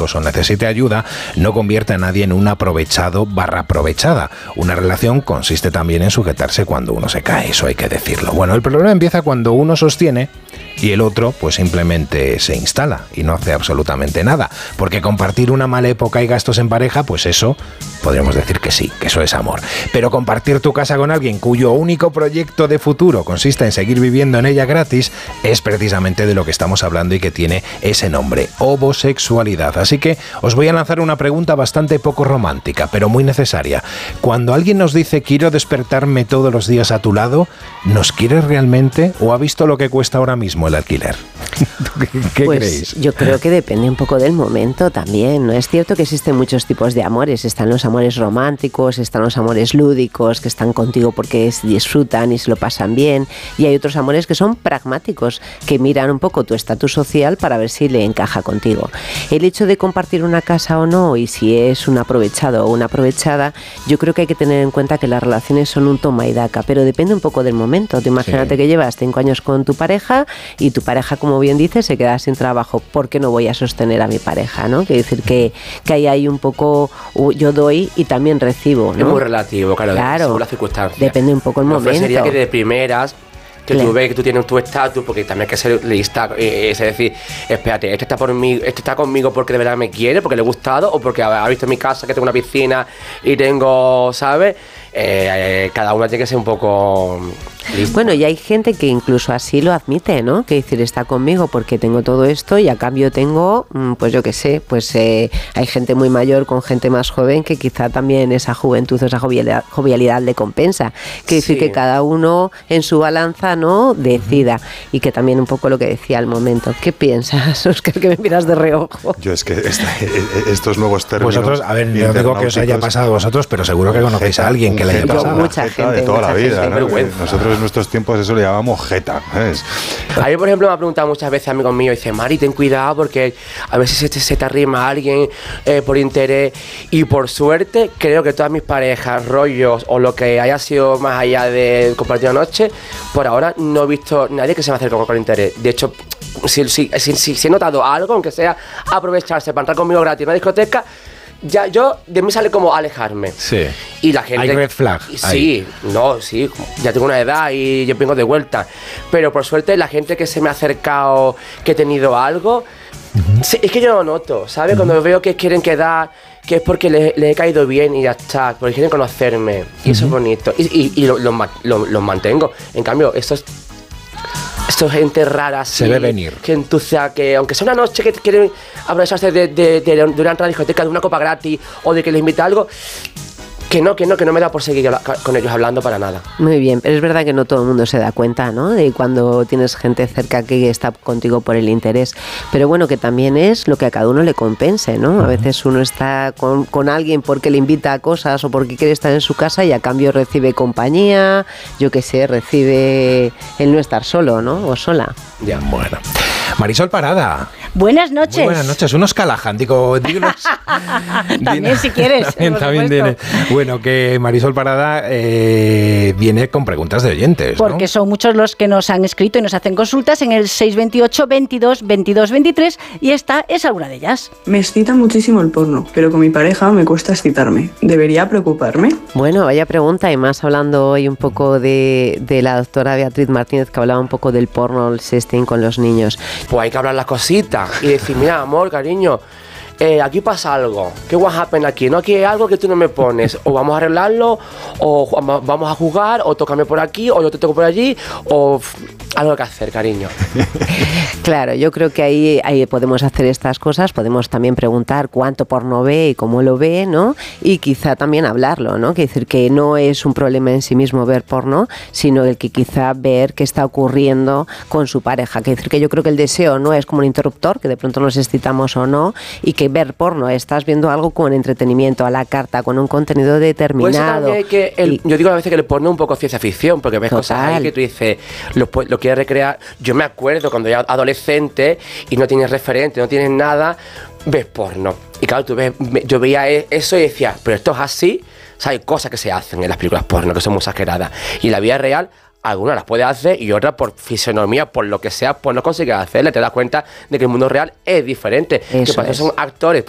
económicos o necesite ayuda no convierte a nadie en un aprovechado / aprovechada. Una relación consiste también en sujetarse cuando uno se cae, eso hay que decirlo. Bueno, el problema empieza cuando uno sostiene y el otro pues simplemente se instala y no hace absolutamente nada, porque compartir una mala época y gastos en pareja, pues eso podríamos decir que sí, que eso es amor. Pero compartir tu casa con alguien cuyo único proyecto de futuro consiste en seguir viviendo en ella gratis es precisamente de lo que estamos hablando y que tiene ese nombre, homosexualidad. Así que os voy a lanzar una pregunta bastante poco romántica, pero muy necesaria. Cuando alguien nos dice quiero despertarme todos los días a tu lado, ¿nos quiere realmente o ha visto lo que cuesta ahora mismo el alquiler? ¿Qué pues creéis? Yo creo que depende un poco del momento también, ¿no? Es cierto que existen muchos tipos de amores. Están los amores románticos, están los amores lúdicos, que están contigo porque disfrutan y se lo pasan bien, y hay otros amores que son pragmáticos, que miran un poco tu estatus social para ver si le encaja contigo. El hecho de compartir una casa o no, y si es un aprovechado o una aprovechada, yo creo que hay que tener en cuenta que las relaciones son un toma y daca, pero depende un poco del momento. Tú imagínate que llevas 5 años con tu pareja y tu pareja, como bien dices, se queda sin trabajo. ¿Por qué no voy a sostener a mi pareja, no? Quiere decir que ahí hay un poco, yo doy y también recibo, ¿no? Es muy relativo, claro, según las circunstancias. Depende un poco el momento. Sería que de primeras, que tú ves que tú tienes tu estatus, porque también hay que ser lista, es decir, espérate, este está conmigo porque de verdad me quiere, porque le he gustado, o porque ha visto en mi casa que tengo una piscina y tengo, ¿sabes? Cada uno tiene que ser un poco listo. Bueno, y hay gente que incluso así lo admite, ¿no? Que decir, está conmigo porque tengo todo esto y a cambio tengo, pues yo qué sé, pues hay gente muy mayor con gente más joven que quizá también esa juventud o esa jovialidad le compensa. Que decir que cada uno en su balanza, ¿no? Decida. Y que también un poco lo que decía al momento. ¿Qué piensas, Óscar, que me miras de reojo? Yo es que estos nuevos términos... Vosotros, a ver, no digo que os haya pasado a vosotros, pero seguro que conocéis a alguien que le haya pasado. Mucha gente de toda la vida, ¿no? Nosotros en nuestros tiempos eso le llamamos jeta, ¿sabes? A mí, por ejemplo, me ha preguntado muchas veces amigos míos, dice, Mari, ten cuidado porque a veces se te arrima alguien por interés, y por suerte creo que todas mis parejas, rollos o lo que haya sido más allá de compartir una noche, por ahora no he visto nadie que se me acerque con interés. De hecho, si he notado algo, aunque sea aprovecharse para entrar conmigo gratis en una discoteca, ya yo de mí sale como alejarme. Sí. Y la gente... Hay red flag. Sí, ya tengo una edad y yo vengo de vuelta. Pero por suerte la gente que se me ha acercado, que he tenido algo, es que yo lo noto, ¿sabes? Cuando veo que quieren quedar, que es porque les he caído bien y ya está, porque quieren conocerme. Y eso es bonito. Y los mantengo. En cambio, esto gente rara, se ve venir. Que entusiasma, que aunque sea una noche que quieren aprovecharse de una entrada a discoteca, de una copa gratis o de que les invita algo, que no me da por seguir con ellos hablando para nada. Muy bien, pero es verdad que no todo el mundo se da cuenta, ¿no? De cuando tienes gente cerca que está contigo por el interés. Pero bueno, que también es lo que a cada uno le compense, ¿no? A veces uno está con alguien porque le invita a cosas o porque quiere estar en su casa y a cambio recibe compañía, yo qué sé, recibe el no estar solo, ¿no? O sola. Ya, bueno. Marisol Parada. Buenas noches. Muy buenas noches. Unos Callahan, digo, también si quieres. También tiene. Bueno, que Marisol Parada viene con preguntas de oyentes, ¿no? Porque son muchos los que nos han escrito y nos hacen consultas en el 628 22 22 23 y esta es alguna de ellas. Me excita muchísimo el porno, pero con mi pareja me cuesta excitarme. ¿Debería preocuparme? Bueno, vaya pregunta, y más hablando hoy un poco de la doctora Beatriz Martínez, que hablaba un poco del porno, el sexting con los niños. Pues hay que hablar las cositas y decir, mira, amor, cariño, aquí pasa algo, ¿qué what happen aquí? No, aquí hay algo que tú no me pones, o vamos a arreglarlo, o vamos a jugar, o tócame por aquí, o yo te toco por allí, o algo que hacer, cariño. Claro, yo creo que ahí podemos hacer estas cosas, podemos también preguntar cuánto porno ve y cómo lo ve, ¿no? Y quizá también hablarlo, ¿no? Quiere decir que no es un problema en sí mismo ver porno, sino el que quizá ver qué está ocurriendo con su pareja. Quiere decir que yo creo que el deseo no es como un interruptor, que de pronto nos excitamos o no, y que ver porno, estás viendo algo con entretenimiento, a la carta, con un contenido determinado. Pues también yo digo a veces que el porno es un poco ciencia ficción, porque ves cosas ahí que tú dices, lo quieres recrear. Yo me acuerdo cuando ya adolescente y no tienes referente, no tienes nada, ves porno. Y claro, yo veía eso y decía, pero esto es así. O sea, hay cosas que se hacen en las películas porno que son muy exageradas. Y en la vida real, algunas las puedes hacer y otras por fisonomía, por lo que sea, pues no consigues hacerlas. Te das cuenta de que el mundo real es diferente. Eso que para eso son actores.